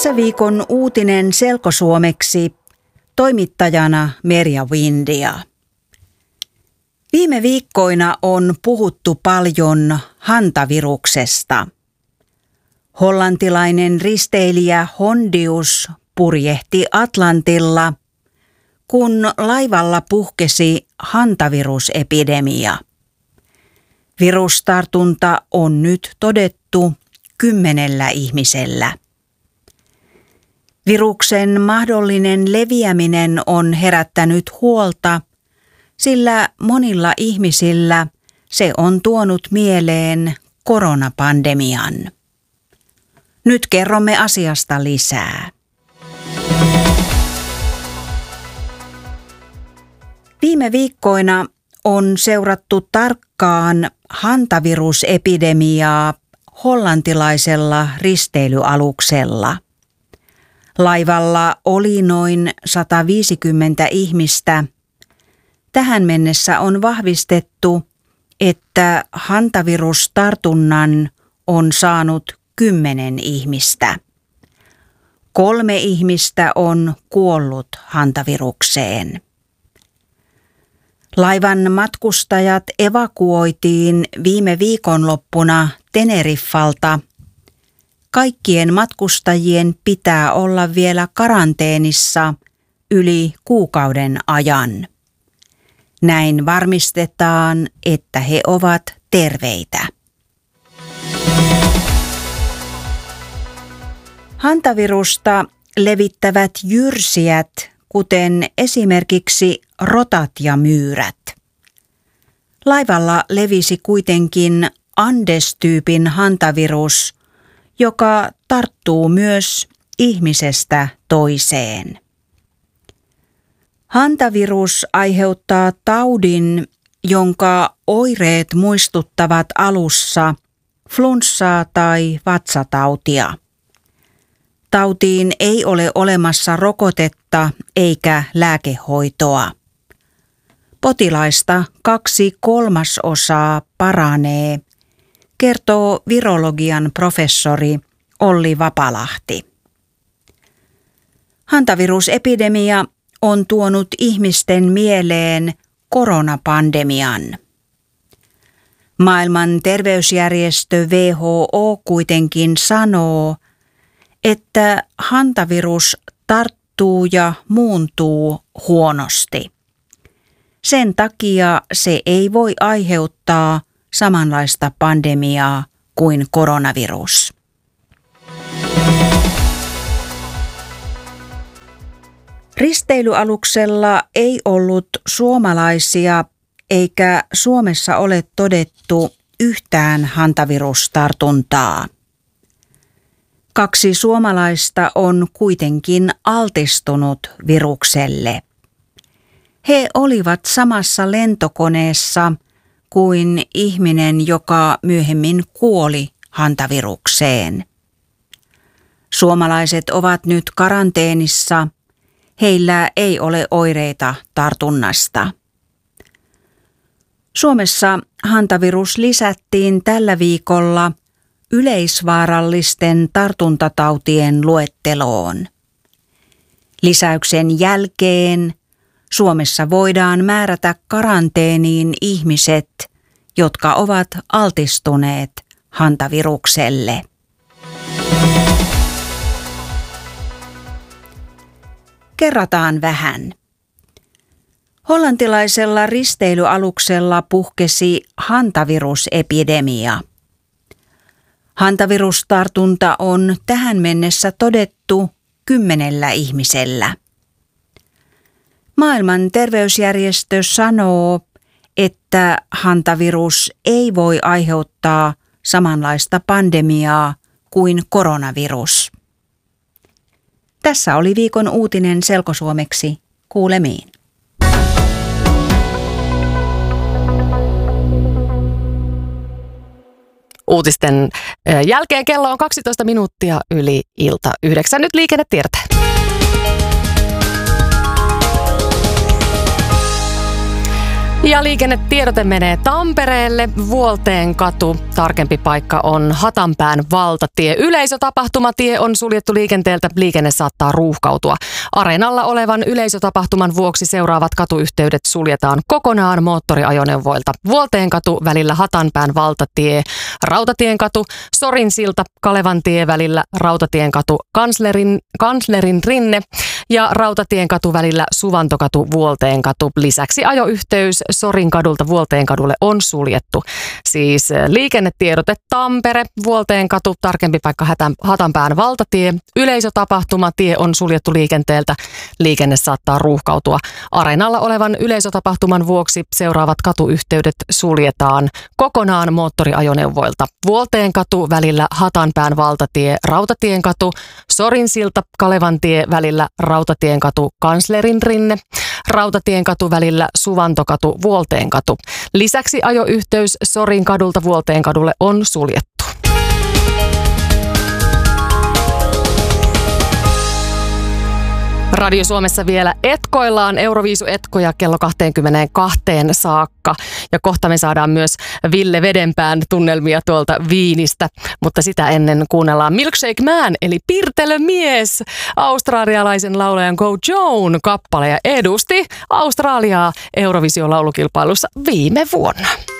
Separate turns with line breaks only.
Tässä viikon uutinen selkosuomeksi, toimittajana Merja Windia. Viime viikkoina on puhuttu paljon hantaviruksesta. Hollantilainen risteilijä Hondius purjehti Atlantilla, kun laivalla puhkesi hantavirusepidemia. Virustartunta on nyt todettu 10 ihmisellä. Viruksen mahdollinen leviäminen on herättänyt huolta, sillä monilla ihmisillä se on tuonut mieleen koronapandemian. Nyt kerromme asiasta lisää. Viime viikkoina on seurattu tarkkaan hantavirusepidemiaa hollantilaisella risteilyaluksella. Laivalla oli noin 150 ihmistä. Tähän mennessä on vahvistettu, että hantavirustartunnan on saanut 10 ihmistä. 3 ihmistä on kuollut hantavirukseen. Laivan matkustajat evakuoitiin viime viikonloppuna Teneriffalta. Kaikkien matkustajien pitää olla vielä karanteenissa yli kuukauden ajan. Näin varmistetaan, että he ovat terveitä. Hantavirusta levittävät jyrsijät, kuten esimerkiksi rotat ja myyrät. Laivalla levisi kuitenkin Andes-tyypin hantavirus, joka tarttuu myös ihmisestä toiseen. Hantavirus aiheuttaa taudin, jonka oireet muistuttavat alussa flunssaa tai vatsatautia. Tautiin ei ole olemassa rokotetta eikä lääkehoitoa. Potilaista 2/3 paranee, kertoo virologian professori Olli Vapalahti. Hantavirusepidemia on tuonut ihmisten mieleen koronapandemian. Maailman terveysjärjestö WHO kuitenkin sanoo, että hantavirus tarttuu ja muuntuu huonosti. Sen takia se ei voi aiheuttaa samanlaista pandemiaa kuin koronavirus. Risteilyaluksella ei ollut suomalaisia eikä Suomessa ole todettu yhtään hantavirustartuntaa. 2 suomalaista on kuitenkin altistunut virukselle. He olivat samassa lentokoneessa kuin ihminen, joka myöhemmin kuoli hantavirukseen. Suomalaiset ovat nyt karanteenissa. Heillä ei ole oireita tartunnasta. Suomessa hantavirus lisättiin tällä viikolla yleisvaarallisten tartuntatautien luetteloon. Lisäyksen jälkeen Suomessa voidaan määrätä karanteeniin ihmiset, jotka ovat altistuneet hantavirukselle. Kerrataan vähän. Hollantilaisella risteilyaluksella puhkesi hantavirusepidemia. Hantavirustartunta on tähän mennessä todettu 10 ihmisellä. Maailman terveysjärjestö sanoo, että hantavirus ei voi aiheuttaa samanlaista pandemiaa kuin koronavirus. Tässä oli viikon uutinen selkosuomeksi. Kuulemiin.
Uutisten jälkeen kello on 12 minuuttia yli ilta 9. Nyt liikennetiedot. Ja liikennetiedote menee Tampereelle, Vuolteen katu. Tarkempi paikka on Hatanpään valtatie. Yleisötapahtumatie on suljettu liikenteeltä. Liikenne saattaa ruuhkautua. Areenalla olevan yleisötapahtuman vuoksi seuraavat katuyhteydet suljetaan kokonaan moottoriajoneuvoilta. Vuolteen katu välillä Hatanpään valtatie, Rautatien katu, Sorinsilta, Kalevantie välillä Rautatien katu, Kanslerin rinne ja Rautatien katu välillä Suvantokatu, Vuolteen katu. Lisäksi ajoyhteys Sorin kadulta Vuolteen kadulle on suljettu. Siis liikennetiedote Tampere, Vuolteen katu, tarkempi paikka Hatanpään valtatie. Yleisötapahtumatie on suljettu liikenteeltä. Liikenne saattaa ruuhkautua. Areenalla olevan yleisötapahtuman vuoksi seuraavat katuyhteydet suljetaan kokonaan moottoriajoneuvoilta. Vuolteen katu välillä Hatanpään valtatie, Rautatien katu, Sorinsilta, Kalevantie välillä Rautatien katu, Kanslerin rinne, Rautatien katu välillä Suvantokatu, Vuolteen katu. Lisäksi ajoyhteys Sorin kadulta Vuolteen kadulle on suljettu. Radio Suomessa vielä etkoillaan Euroviisu-etkoja kello 22 saakka. Ja kohta me saadaan myös Ville Vedenpään tunnelmia tuolta Viinistä. Mutta sitä ennen kuunnellaan Milkshake Man eli Pirtelömies. Australialaisen laulajan Go Joan kappale ja edusti Australiaa Eurovision laulukilpailussa viime vuonna.